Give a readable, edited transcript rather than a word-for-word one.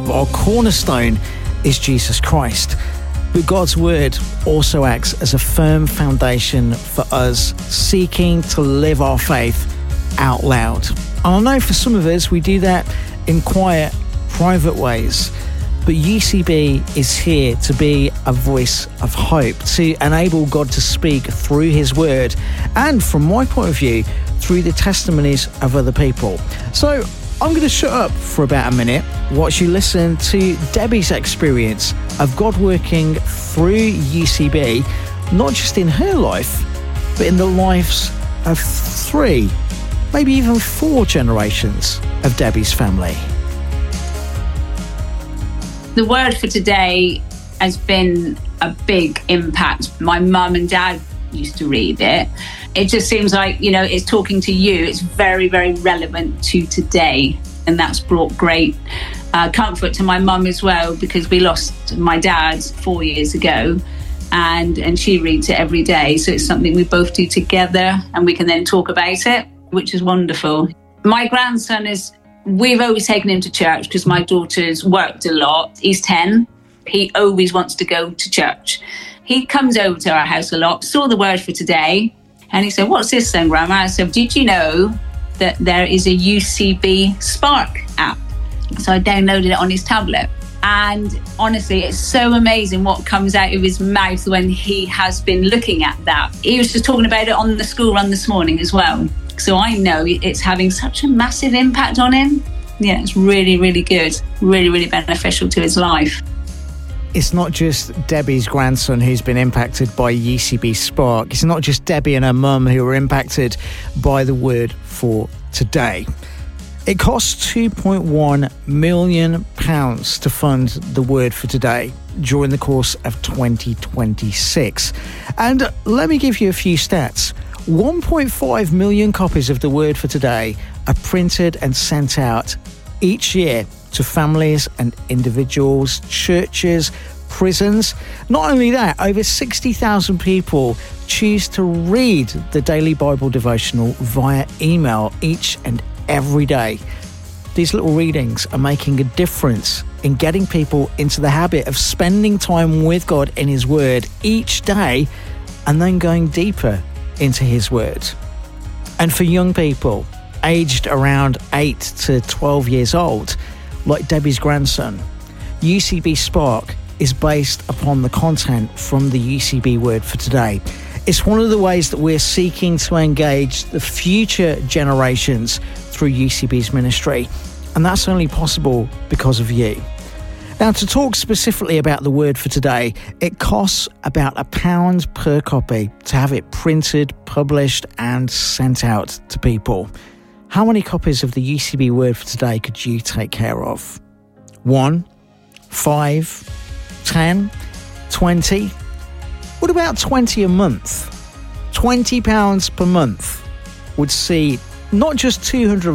our cornerstone is Jesus Christ. But God's word also acts as a firm foundation for us seeking to live our faith out loud. And I know for some of us, we do that in quiet, private ways. But UCB is here to be a voice of hope, to enable God to speak through his word, and from my point of view, through the testimonies of other people. So I'm going to shut up for about a minute, watch you listen to Debbie's experience of God working through UCB, not just in her life, but in the lives of 3, maybe even 4 generations of Debbie's family. The word for today has been a big impact. My mum and dad used to read it. It just seems like, it's talking to you. It's very, very relevant to today. And that's brought great comfort to my mum as well, because we lost my dad 4 years ago, and she reads it every day. So it's something we both do together, and we can then talk about it, which is wonderful. My grandson we've always taken him to church because my daughter's worked a lot. He's 10. He always wants to go to church. He comes over to our house a lot, saw the word for today, and he said, "What's this then, Grandma?" I said, "Did you know that there is a UCB Spark app?" So I downloaded it on his tablet. And honestly, it's so amazing what comes out of his mouth when he has been looking at that. He was just talking about it on the school run this morning as well. So I know it's having such a massive impact on him. Yeah, it's really, really good. Really, really beneficial to his life. It's not just Debbie's grandson who's been impacted by UCB Spark. It's not just Debbie and her mum who were impacted by the word for today. It costs £2.1 million to fund the word for today during the course of 2026. And let me give you a few stats. 1.5 million copies of the word for today are printed and sent out each year to families and individuals, churches, prisons. Not only that, over 60,000 people choose to read the daily Bible devotional via email each and every day. These little readings are making a difference in getting people into the habit of spending time with God in his word each day, and then going deeper into his word. And for young people aged around 8 to 12 years old, like Debbie's grandson, UCB Spark is based upon the content from the UCB word for today. It's one of the ways that we're seeking to engage the future generations through UCB's ministry, and that's only possible because of you. Now, to talk specifically about the word for today, it costs about £1 per copy to have it printed, published and sent out to people. How many copies of the UCB word for today could you take care of? 1, 5, 10, 20? What about 20 a month? £20 per month would see not just 200